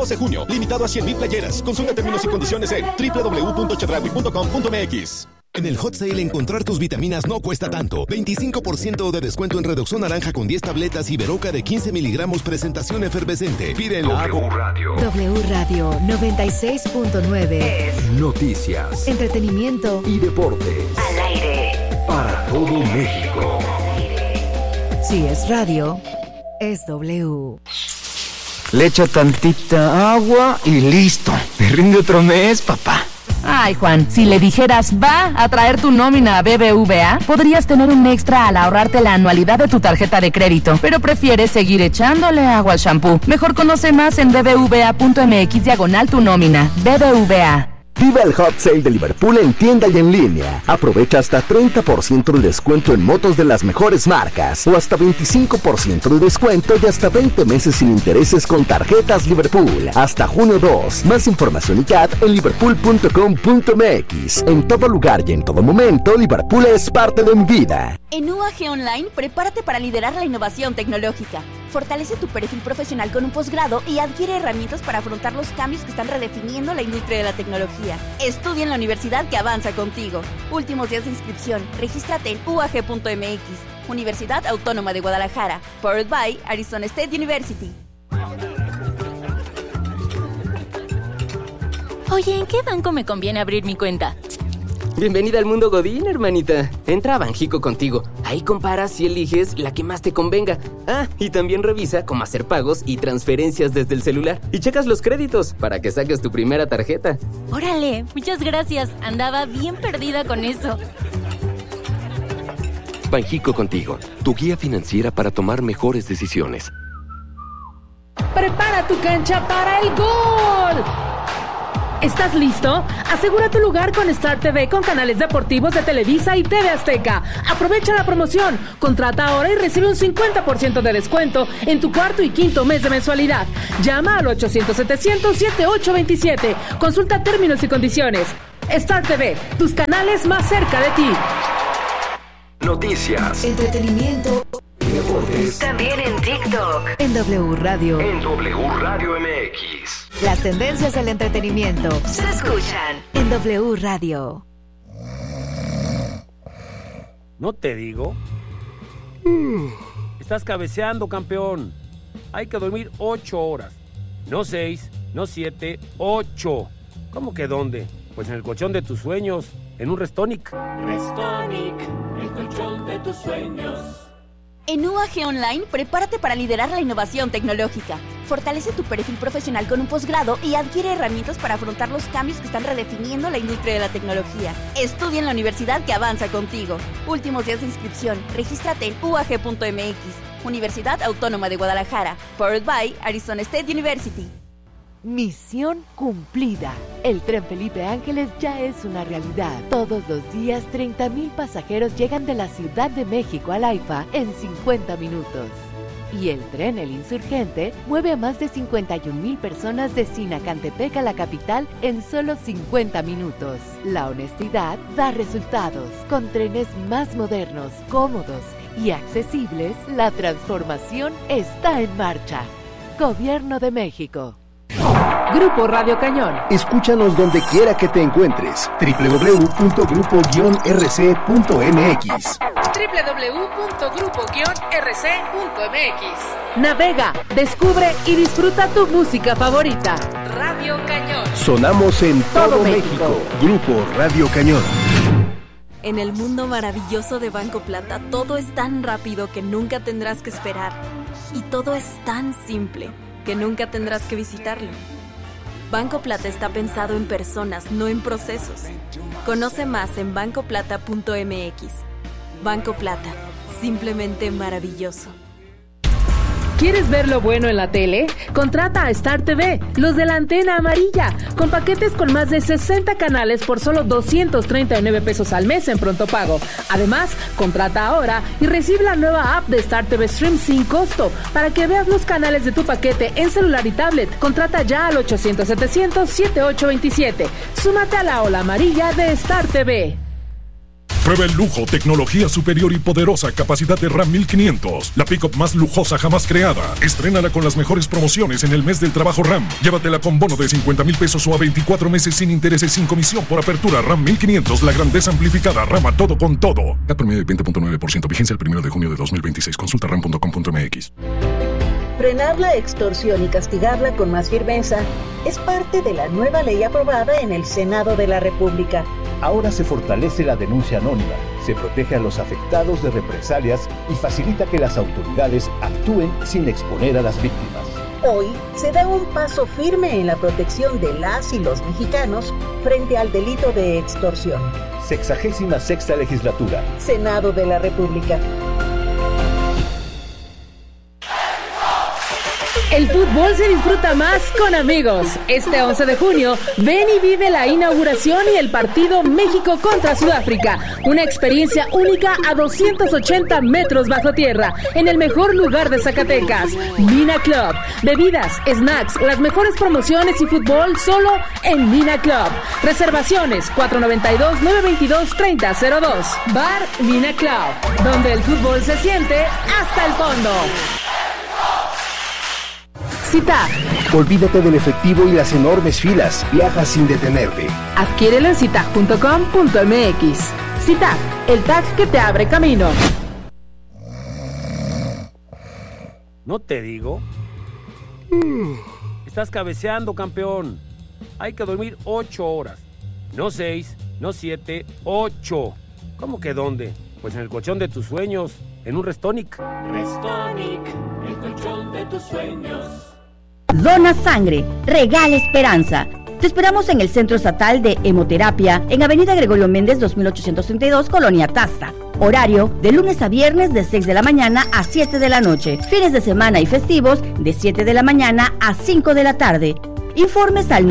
2 de junio. Limitado a 100,000 playeras. Consulta términos y condiciones en www.chedraui.com.mx. En el Hot Sale encontrar tus vitaminas no cuesta tanto. 25% de descuento en Redoxón Naranja con 10 tabletas y Veroca de 15 miligramos presentación efervescente. Pide en la W Radio. W Radio 96.9. Noticias, entretenimiento y deportes. Al aire. Para todo México. Si es radio, es W. Le echa tantita agua y listo. Te rinde otro mes, papá. Ay, Juan, si le dijeras va a traer tu nómina a BBVA, podrías tener un extra al ahorrarte la anualidad de tu tarjeta de crédito, pero prefieres seguir echándole agua al shampoo. Mejor conoce más en bbva.mx/tu nómina. BBVA. Viva el Hot Sale de Liverpool en tienda y en línea. Aprovecha hasta 30% de descuento en motos de las mejores marcas o hasta 25% de descuento y hasta 20 meses sin intereses con tarjetas Liverpool. Hasta junio 2. Más información y CAT en liverpool.com.mx. En todo lugar y en todo momento, Liverpool es parte de mi vida. En UAG Online, prepárate para liderar la innovación tecnológica. Fortalece tu perfil profesional con un posgrado y adquiere herramientas para afrontar los cambios que están redefiniendo la industria de la tecnología. Estudia en la universidad que avanza contigo. Últimos días de inscripción. Regístrate en uag.mx. Universidad Autónoma de Guadalajara. Powered by Arizona State University. Oye, ¿en qué banco me conviene abrir mi cuenta? Bienvenida al mundo Godín, hermanita. Entra a Banjico Contigo. Ahí comparas y eliges la que más te convenga. Ah, y también revisa cómo hacer pagos y transferencias desde el celular. Y checas los créditos para que saques tu primera tarjeta. Órale, muchas gracias. Andaba bien perdida con eso. Banjico Contigo, tu guía financiera para tomar mejores decisiones. Prepara tu cancha para el gol. ¿Estás listo? Asegura tu lugar con Star TV con canales deportivos de Televisa y TV Azteca. Aprovecha la promoción. Contrata ahora y recibe un 50% de descuento en tu cuarto y quinto mes de mensualidad. Llama al 800-700-7827. Consulta términos y condiciones. Star TV, tus canales más cerca de ti. Noticias, entretenimiento y deportes. También en TikTok. En W Radio. En W Radio MX. Las tendencias del entretenimiento se escuchan en W Radio. ¿No te digo? Estás cabeceando, campeón. Hay que dormir 8 horas. No 6, no 7, 8. ¿Cómo que dónde? Pues en el colchón de tus sueños, en un Restonic. Restonic, el colchón de tus sueños. En UAG Online, prepárate para liderar la innovación tecnológica. Fortalece tu perfil profesional con un posgrado y adquiere herramientas para afrontar los cambios que están redefiniendo la industria de la tecnología. Estudia en la universidad que avanza contigo. Últimos días de inscripción. Regístrate en uag.mx. Universidad Autónoma de Guadalajara. Powered by Arizona State University. Misión cumplida. El tren Felipe Ángeles ya es una realidad. Todos los días 30,000 pasajeros llegan de la Ciudad de México al AIFA en 50 minutos. Y el tren El Insurgente mueve a más de 51,000 personas de Sinacantepec a la capital en solo 50 minutos. La honestidad da resultados. Con trenes más modernos, cómodos y accesibles, la transformación está en marcha. Gobierno de México. Grupo Radio Cañón. Escúchanos donde quiera que te encuentres. www.grupo-rc.mx. www.grupo-rc.mx. Navega, descubre y disfruta tu música favorita. Radio Cañón. Sonamos en todo México. Grupo Radio Cañón. En el mundo maravilloso de Banco Plata, todo es tan rápido que nunca tendrás que esperar. Y todo es tan simple que nunca tendrás que visitarlo. Banco Plata está pensado en personas, no en procesos. Conoce más en bancoplata.mx. Banco Plata, simplemente maravilloso. ¿Quieres ver lo bueno en la tele? Contrata a Star TV, los de la antena amarilla, con paquetes con más de 60 canales por solo 239 pesos al mes en pronto pago. Además, contrata ahora y recibe la nueva app de Star TV Stream sin costo para que veas los canales de tu paquete en celular y tablet. Contrata ya al 800-700-7827. Súmate a la ola amarilla de Star TV. Prueba el lujo, tecnología superior y poderosa capacidad de Ram 1500. La pick-up más lujosa jamás creada. Estrénala con las mejores promociones en el mes del trabajo Ram. Llévatela con bono de 50,000 pesos o a 24 meses sin intereses, sin comisión por apertura. Ram 1500, la grandeza amplificada. Ram a todo con todo. CAT promedio de 20.9%. Vigencia el 1 de junio de 2026. Consulta ram.com.mx. Frenar la extorsión y castigarla con más firmeza es parte de la nueva ley aprobada en el Senado de la República. Ahora se fortalece la denuncia anónima, se protege a los afectados de represalias y facilita que las autoridades actúen sin exponer a las víctimas. Hoy se da un paso firme en la protección de las y los mexicanos frente al delito de extorsión. 66ª Legislatura. Senado de la República. El fútbol se disfruta más con amigos. Este 11 de junio, ven y vive la inauguración y el partido México contra Sudáfrica. Una experiencia única a 280 metros bajo tierra, en el mejor lugar de Zacatecas. Mina Club. Bebidas, snacks, las mejores promociones y fútbol solo en Mina Club. Reservaciones 492-922-3002. Bar Mina Club, donde el fútbol se siente hasta el fondo. CITAP. Olvídate del efectivo y las enormes filas. Viaja sin detenerte. Adquiérelo en citag.com.mx. CITAP, el tag que te abre camino. ¿No te digo? Estás cabeceando, campeón. Hay que dormir 8 horas. No 6, no 7, 8. ¿Cómo que dónde? Pues en el colchón de tus sueños, en un Restonic. Restonic, el colchón de tus sueños. Dona sangre, regala esperanza. Te esperamos en el Centro Estatal de Hemoterapia, en Avenida Gregorio Méndez, 2832, Colonia Tasta. Horario de lunes a viernes de 6 de la mañana a 7 de la noche. Fines de semana y festivos de 7 de la mañana a 5 de la tarde. Informes al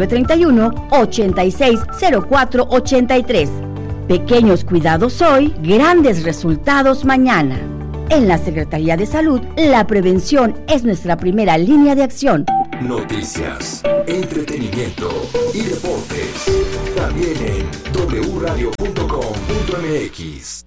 9931-860483. Pequeños cuidados hoy, grandes resultados mañana. En la Secretaría de Salud, la prevención es nuestra primera línea de acción. Noticias, entretenimiento y deportes. También en wradio.com.mx.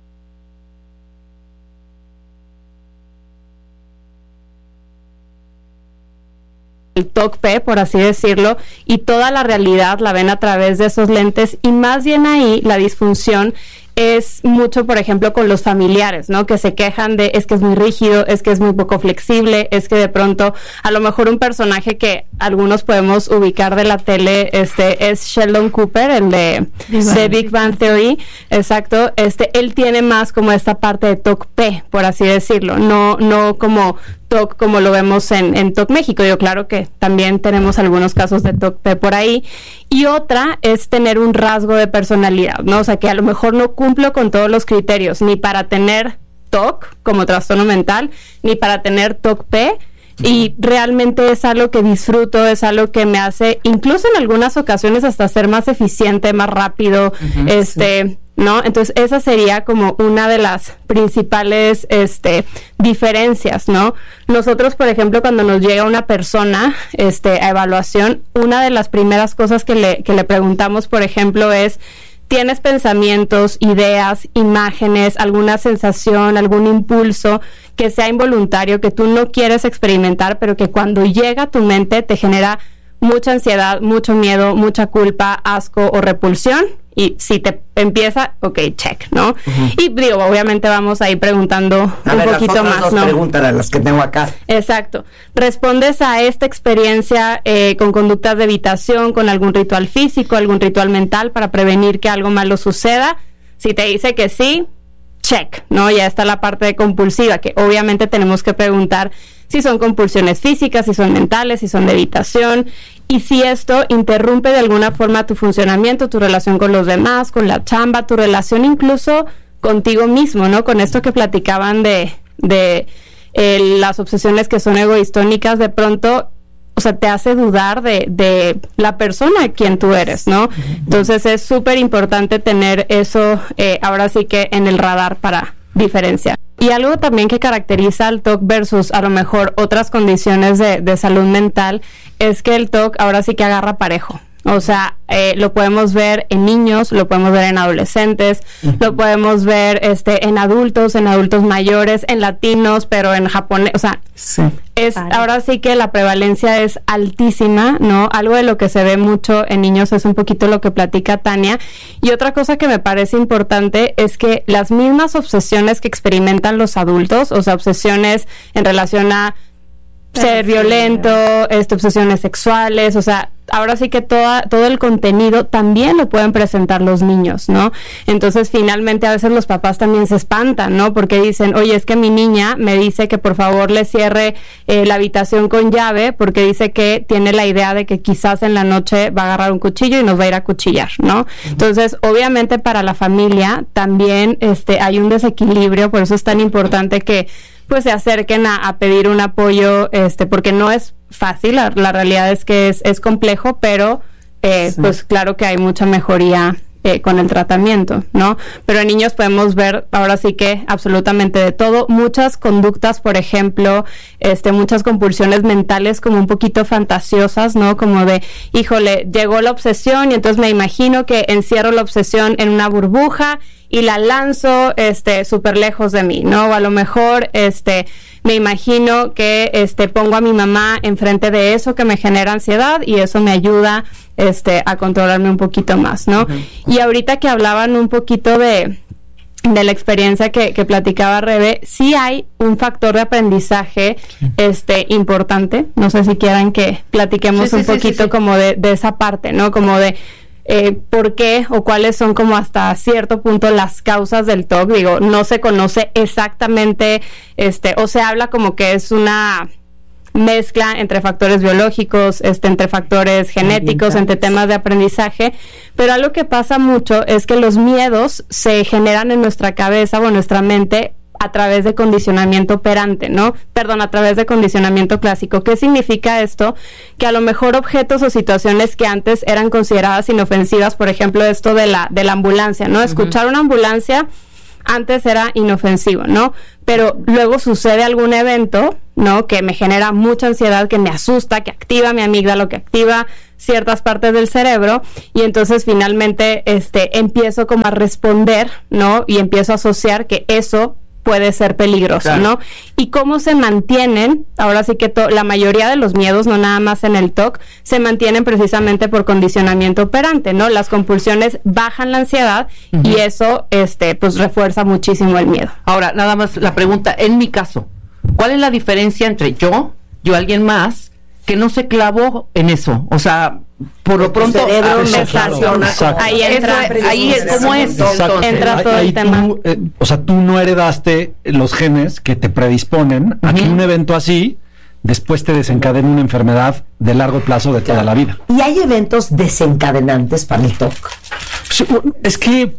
El TOC-P, por así decirlo, y toda la realidad la ven a través de esos lentes, y más bien ahí la disfunción es mucho, por ejemplo, con los familiares, ¿no? Que se quejan de, es que es muy rígido, es que es muy poco flexible, es que de pronto, a lo mejor un personaje que algunos podemos ubicar de la tele, es Sheldon Cooper, el de Big Bang Theory, exacto, él tiene más como esta parte de TOC-P, por así decirlo, no como TOC como lo vemos en TOC México. Yo claro que también tenemos algunos casos de TOC-P por ahí. Y otra es tener un rasgo de personalidad, ¿no? O sea, que a lo mejor no cumplo con todos los criterios, ni para tener TOC como trastorno mental, ni para tener TOC-P, y realmente es algo que disfruto, es algo que me hace, incluso en algunas ocasiones, hasta ser más eficiente, más rápido, sí. ¿No? Entonces esa sería como una de las principales diferencias, ¿no? Nosotros, por ejemplo, cuando nos llega una persona a evaluación, una de las primeras cosas que le preguntamos, por ejemplo, es: ¿tienes pensamientos, ideas, imágenes, alguna sensación, algún impulso que sea involuntario, que tú no quieres experimentar, pero que cuando llega a tu mente te genera mucha ansiedad, mucho miedo, mucha culpa, asco o repulsión? Y si te empieza, ok, check, ¿no? Uh-huh. Y digo, obviamente vamos a ir preguntando un poquito más, dos, ¿no? Pregúntale a las que tengo acá. Exacto. Respondes a esta experiencia con conductas de evitación, con algún ritual físico, algún ritual mental para prevenir que algo malo suceda. Si te dice que sí, check, ¿no? Ya está la parte de compulsiva, que obviamente tenemos que preguntar si son compulsiones físicas, si son mentales, si son de evitación, y si esto interrumpe de alguna forma tu funcionamiento, tu relación con los demás, con la chamba, tu relación incluso contigo mismo, ¿no? Con esto que platicaban de las obsesiones que son egoistónicas, de pronto, o sea, te hace dudar de la persona quien tú eres, ¿no? Entonces es súper importante tener eso ahora sí que en el radar para diferenciar. Y algo también que caracteriza al TOC versus a lo mejor otras condiciones de salud mental es que el TOC ahora sí que agarra parejo, O sea, lo podemos ver en niños, lo podemos ver en adolescentes, lo podemos ver en adultos mayores, en latinos, pero en japonés, o sea, ahora sí que la prevalencia es altísima, ¿no? Algo de lo que se ve mucho en niños es un poquito lo que platica Tania. Y otra cosa que me parece importante es que las mismas obsesiones que experimentan los adultos, o sea, obsesiones en relación a ser violento, obsesiones sexuales, o sea, ahora sí que todo el contenido también lo pueden presentar los niños, ¿no? Entonces, finalmente, a veces los papás también se espantan, ¿no? Porque dicen, oye, es que mi niña me dice que por favor le cierre la habitación con llave, porque dice que tiene la idea de que quizás en la noche va a agarrar un cuchillo y nos va a ir a cuchillar, ¿no? Entonces, obviamente, para la familia también hay un desequilibrio, por eso es tan importante que pues se acerquen a pedir un apoyo, porque no es fácil, la realidad es que es complejo, pero pues claro que hay mucha mejoría con el tratamiento, ¿no? Pero en niños podemos ver ahora sí que absolutamente de todo, muchas conductas, por ejemplo, muchas compulsiones mentales como un poquito fantasiosas, ¿no? Como de, híjole, llegó la obsesión y entonces me imagino que encierro la obsesión en una burbuja y la lanzo súper lejos de mí, ¿no? O a lo mejor me imagino que pongo a mi mamá enfrente de eso que me genera ansiedad y eso me ayuda a controlarme un poquito más, ¿no? Y ahorita que hablaban un poquito de la experiencia que platicaba Rebe, sí hay un factor de aprendizaje importante. No sé si quieran que platiquemos un poquito como de esa parte, ¿no? Como de por qué o cuáles son como hasta cierto punto las causas del TOC. Digo, no se conoce exactamente, o se habla como que es una mezcla entre factores biológicos, entre factores genéticos, entre temas de aprendizaje, pero algo que pasa mucho es que los miedos se generan en nuestra cabeza o en nuestra mente a través de condicionamiento operante, ¿no? Perdón, a través de condicionamiento clásico. ¿Qué significa esto? Que a lo mejor objetos o situaciones que antes eran consideradas inofensivas, por ejemplo, esto de la ambulancia, ¿no? Escuchar una ambulancia antes era inofensivo, ¿no? Pero luego sucede algún evento, ¿no? Que me genera mucha ansiedad, que me asusta, que activa mi amígdala, que activa ciertas partes del cerebro, y entonces finalmente empiezo como a responder, ¿no? Y empiezo a asociar que eso puede ser peligroso, claro, ¿no? Y cómo se mantienen, ahora sí que la mayoría de los miedos, no nada más en el TOC, se mantienen precisamente por condicionamiento operante, ¿no? Las compulsiones bajan la ansiedad y eso, pues refuerza muchísimo el miedo. Ahora, nada más la pregunta, en mi caso, ¿cuál es la diferencia entre yo alguien más, que no se clavó en eso? O sea, por lo pronto me estaciona. Ahí entra, ¿cómo es? Entra todo el tema. Tú no heredaste los genes que te predisponen a que un evento así después te desencadene una enfermedad de largo plazo de toda la vida. ¿Y hay eventos desencadenantes para el TOC? Sí, es que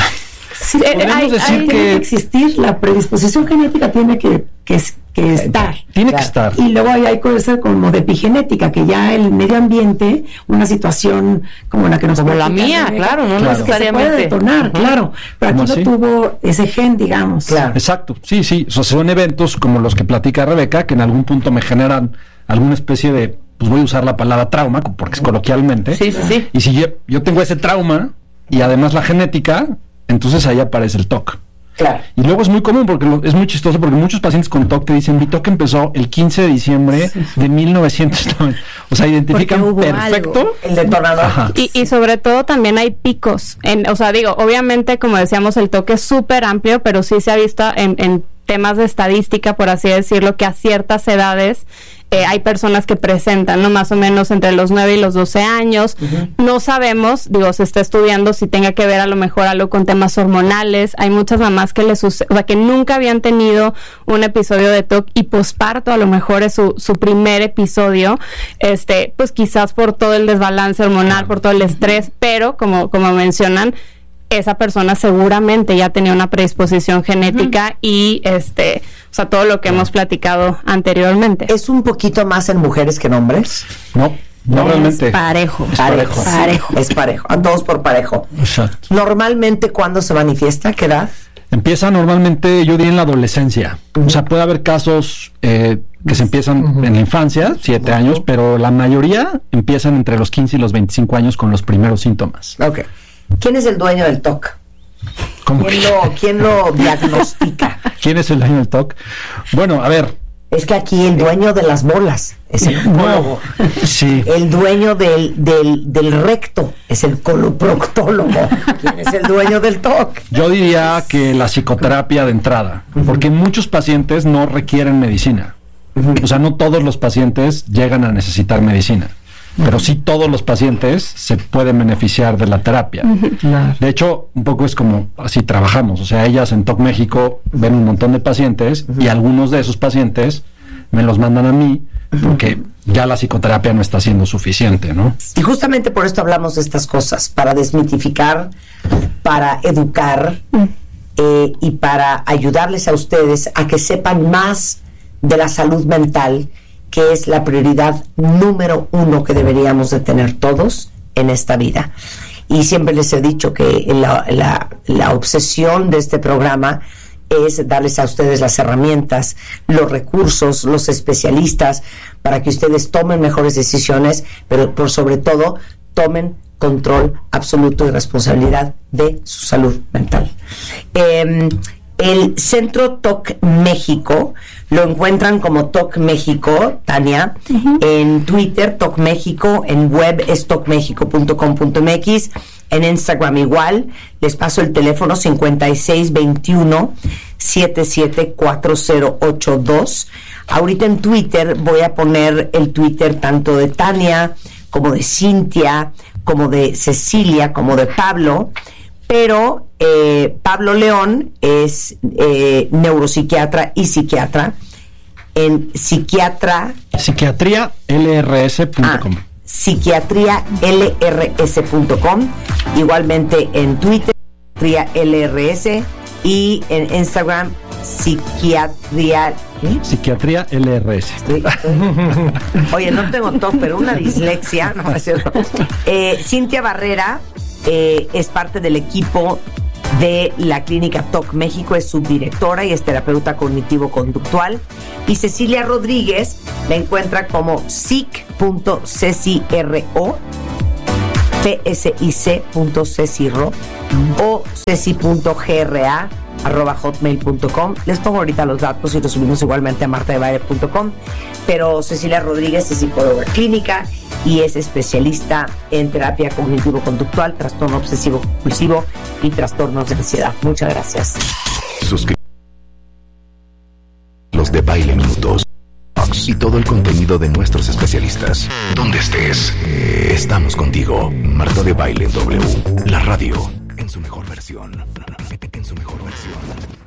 podemos decir que tiene que existir, la predisposición genética tiene que estar. Tiene que estar. Y luego hay cosas como de epigenética, que ya el medio ambiente, una situación como la que nos... Como la mía, claro, no necesariamente. Se puede detonar, claro. Pero aquí no tuvo ese gen, digamos. Claro. Exacto, sí. O sea, son eventos como los que platica Rebeca, que en algún punto me generan alguna especie de, pues voy a usar la palabra trauma, porque es coloquialmente. Sí. Y si yo tengo ese trauma, y además la genética, entonces ahí aparece el TOC. Claro. Y luego es muy común, porque es muy chistoso, porque muchos pacientes con TOC te dicen, mi TOC empezó el 15 de diciembre de 1990. O sea, identifican perfecto el detonador. Y sobre todo también hay picos. Obviamente, como decíamos, el TOC es súper amplio, pero sí se ha visto en temas de estadística, por así decirlo, que a ciertas edades hay personas que presentan, ¿no? Más o menos entre los 9 y los 12 años. No sabemos, se está estudiando si tenga que ver a lo mejor algo con temas hormonales. Hay muchas mamás que que nunca habían tenido un episodio de TOC y posparto a lo mejor es su primer episodio, pues quizás por todo el desbalance hormonal, por todo el estrés, pero como mencionan, esa persona seguramente ya tenía una predisposición genética y todo lo que hemos platicado anteriormente. ¿Es un poquito más en mujeres que en hombres? No realmente. Es parejo. Es parejo. A todos por parejo. Exacto. Normalmente, ¿cuándo se manifiesta? ¿Qué edad? Empieza normalmente, yo diría, en la adolescencia. O sea, puede haber casos que se empiezan en la infancia, 7 años, pero la mayoría empiezan entre los 15 y los 25 años con los primeros síntomas. Ok. ¿Quién es el dueño del TOC? ¿Quién lo diagnostica? ¿Quién es el dueño del TOC? Bueno, a ver. Es que aquí el dueño de las bolas es el oncólogo. Sí. El dueño del recto es el coloproctólogo. ¿Quién es el dueño del TOC? Yo diría que la psicoterapia de entrada, porque muchos pacientes no requieren medicina. O sea, no todos los pacientes llegan a necesitar medicina, pero sí todos los pacientes se pueden beneficiar de la terapia. De hecho, un poco es como así trabajamos. O sea, ellas en TOC México ven un montón de pacientes y algunos de esos pacientes me los mandan a mí porque ya la psicoterapia no está siendo suficiente, ¿no? Y justamente por esto hablamos de estas cosas, para desmitificar, para educar y para ayudarles a ustedes a que sepan más de la salud mental, que es la prioridad número 1 que deberíamos de tener todos en esta vida. Y siempre les he dicho que la obsesión de este programa es darles a ustedes las herramientas, los recursos, los especialistas, para que ustedes tomen mejores decisiones, pero por sobre todo tomen control absoluto y responsabilidad de su salud mental. El Centro TOC México lo encuentran como TOC México, Tania, en Twitter, TOC México, en web es tocmexico.com.mx, en Instagram igual. Les paso el teléfono 5621-774082. Ahorita en Twitter voy a poner el Twitter tanto de Tania, como de Cintia, como de Cecilia, como de Pablo. Pero Pablo León es neuropsiquiatra y psiquiatra en psiquiatrialrs.com. Psiquiatrialrs.com. Igualmente en Twitter, psiquiatrialrs, y en Instagram, psiquiatria LRS. Oye, no tengo TOC, pero una dislexia, no es cierto. Cintia Barrera es parte del equipo de la clínica TOC México, es subdirectora y es terapeuta cognitivo-conductual. Y Cecilia Rodríguez la encuentra como psic.ceciro, psic.ceciro, o ceci.gra@hotmail.com. Les pongo ahorita los datos y los subimos igualmente a martadebaile.com. Pero Cecilia Rodríguez es psicóloga clínica y es especialista en terapia cognitivo-conductual, trastorno obsesivo-compulsivo y trastornos de ansiedad. Muchas gracias. Los de Baile Minutos y todo el contenido de nuestros especialistas. Donde estés, estamos contigo. Marta de Baile W, la radio en su mejor versión. En su mejor versión.